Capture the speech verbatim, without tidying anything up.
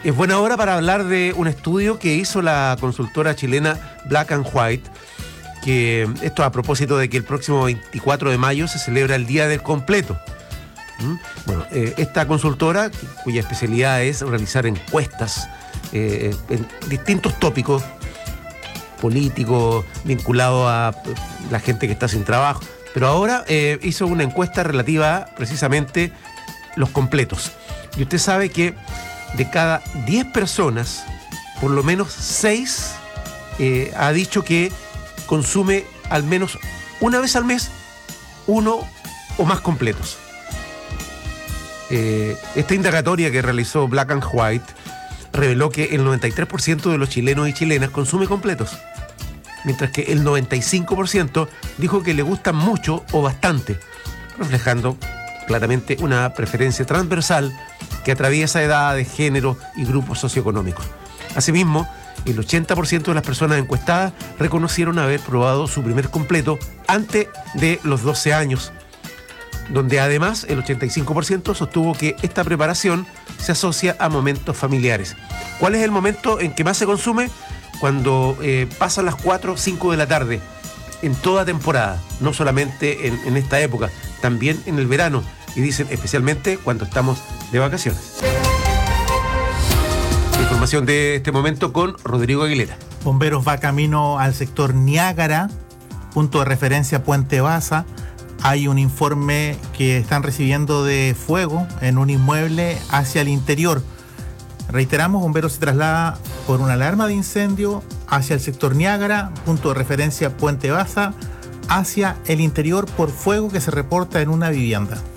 Es buena hora para hablar de un estudio que hizo la consultora chilena Black and White, que esto a propósito de que el próximo veinticuatro de mayo se celebra el Día del Completo. ¿Mm? Bueno, eh, esta consultora, cuya especialidad es realizar encuestas eh, en distintos tópicos políticos vinculados a la gente que está sin trabajo, pero ahora eh, hizo una encuesta relativa a precisamente los completos. Y usted sabe que de cada diez personas, por lo menos seis eh, ha dicho que consume al menos una vez al mes uno o más completos. Eh, esta indagatoria que realizó Black and White reveló que el noventa y tres por ciento de los chilenos y chilenas consume completos, mientras que el noventa y cinco por ciento dijo que le gustan mucho o bastante, reflejando claramente una preferencia transversal que atraviesa edades, género y grupos socioeconómicos. Asimismo, el ochenta por ciento de las personas encuestadas reconocieron haber probado su primer completo antes de los doce años, donde además el ochenta y cinco por ciento sostuvo que esta preparación se asocia a momentos familiares. ¿Cuál es el momento en que más se consume? Cuando eh, pasan las cuatro o cinco de la tarde, en toda temporada, no solamente en, en esta época, también en el verano, y dicen especialmente cuando estamos de vacaciones. Información de este momento con Rodrigo Aguilera. Bomberos va camino al sector Niágara, punto de referencia Puente Baza. Hay un informe que están recibiendo de fuego en un inmueble hacia el interior. Reiteramos, bomberos se traslada por una alarma de incendio hacia el sector Niágara, punto de referencia Puente Baza, hacia el interior por fuego que se reporta en una vivienda.